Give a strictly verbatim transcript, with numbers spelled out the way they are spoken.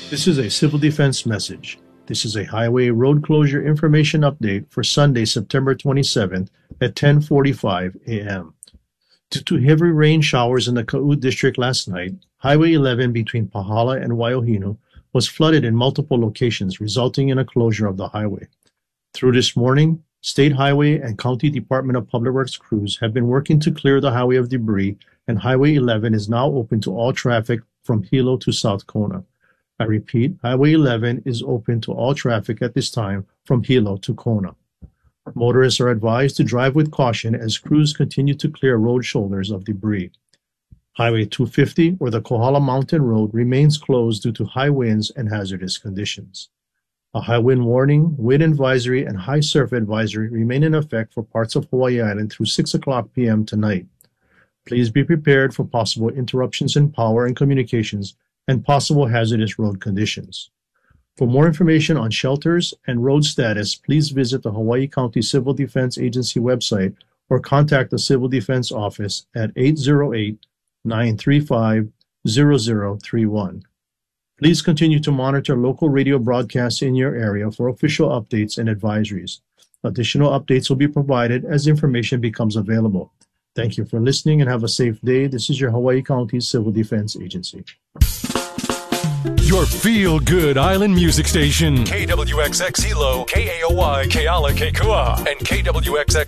This is a civil defense message. This is a highway road closure information update for Sunday, September twenty-seventh at ten forty-five a m Due to heavy rain showers in the Ka'ud district last night, Highway eleven between Pahala and Waiohinu was flooded in multiple locations, resulting in a closure of the highway. Through this morning, State Highway and County Department of Public Works crews have been working to clear the highway of debris, and Highway eleven is now open to all traffic from Hilo to South Kona. I repeat, Highway eleven is open to all traffic at this time from Hilo to Kona. Motorists are advised to drive with caution as crews continue to clear road shoulders of debris. Highway two fifty, or the Kohala Mountain Road, remains closed due to high winds and hazardous conditions. A high wind warning, wind advisory, and high surf advisory remain in effect for parts of Hawaii Island through six o'clock p m tonight. Please be prepared for possible interruptions in power and communications and possible hazardous road conditions. For more information on shelters and road status, please visit the Hawaii County Civil Defense Agency website or contact the Civil Defense Office at eight zero eight, nine three five, zero zero three one. Please continue to monitor local radio broadcasts in your area for official updates and advisories. Additional updates will be provided as information becomes available. Thank you for listening and have a safe day. This is your Hawaii County Civil Defense Agency. Your feel-good island music station. K W X X Hilo, K A O Y, Keala, Kekua, and K W X X